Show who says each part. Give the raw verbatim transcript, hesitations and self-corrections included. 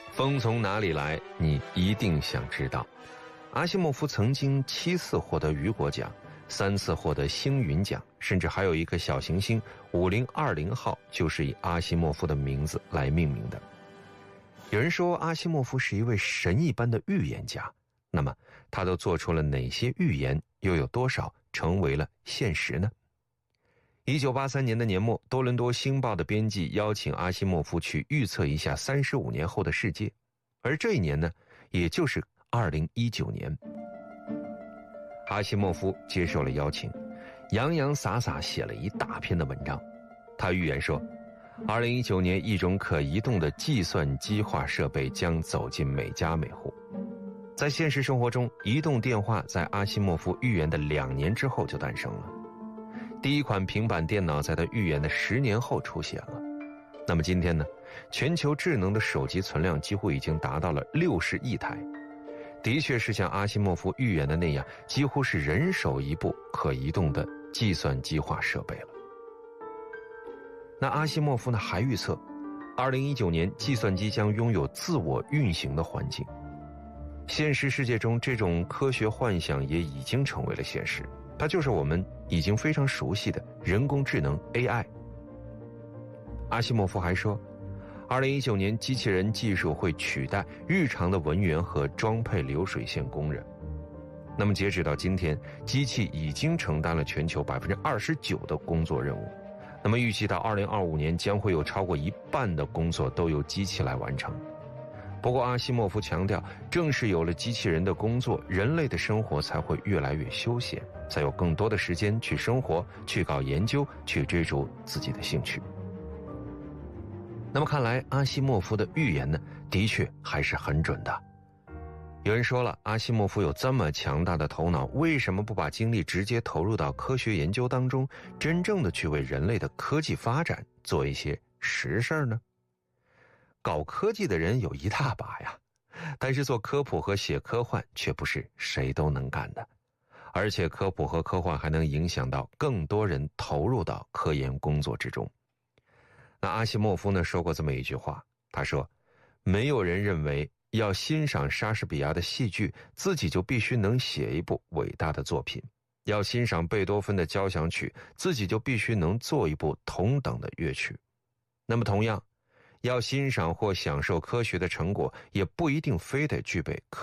Speaker 1: 风从哪里来，你一定想知道。阿西莫夫曾经七次获得雨果奖，三次获得星云奖，甚至还有一颗小行星五零二零号就是以阿西莫夫的名字来命名的。有人说阿西莫夫是一位神一般的预言家，那么他都做出了哪些预言，又有多少成为了现实呢？一九八三年的年末，多伦多星报的编辑邀请阿西莫夫去预测一下三十五年后的世界，而这一年呢，也就是二零一九年。阿西莫夫接受了邀请，洋洋洒洒写了一大篇的文章。他预言说，二零一九年一种可移动的计算机化设备将走进每家每户。在现实生活中，移动电话在阿西莫夫预言的两年之后就诞生了。第一款平板电脑在他预言的十年后出现了。那么今天呢，全球智能的手机存量几乎已经达到了六十亿台，的确是像阿西莫夫预言的那样，几乎是人手一部可移动的计算机化设备了。那阿西莫夫呢还预测，二零一九年计算机将拥有自我运行的环境。现实世界中，这种科学幻想也已经成为了现实，它就是我们已经非常熟悉的人工智能 A I。 阿西莫夫还说，二零一九年机器人技术会取代日常的文员和装配流水线工人。那么截止到今天，机器已经承担了全球 百分之二十九 的工作任务。那么预计到二零二五年将会有超过一半的工作都由机器来完成。不过阿西莫夫强调，正是有了机器人的工作，人类的生活才会越来越休闲，才有更多的时间去生活，去搞研究，去追逐自己的兴趣。那么看来阿西莫夫的预言呢，的确还是很准的。有人说了，阿西莫夫有这么强大的头脑，为什么不把精力直接投入到科学研究当中，真正的去为人类的科技发展做一些实事呢？搞科技的人有一大把呀，但是做科普和写科幻却不是谁都能干的，而且科普和科幻还能影响到更多人投入到科研工作之中。那阿西莫夫呢说过这么一句话，他说，没有人认为要欣赏莎士比亚的戏剧，自己就必须能写一部伟大的作品；要欣赏贝多芬的交响曲，自己就必须能做一部同等的乐曲。那么同样，要欣赏或享受科学的成果，也不一定非得具备科